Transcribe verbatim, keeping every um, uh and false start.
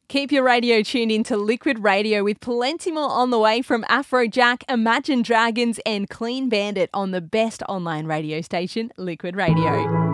Keep your radio tuned into Liquid Radio with plenty more on the way from Afrojack, Imagine Dragons and Clean Bandit on the best online radio station, Liquid Radio.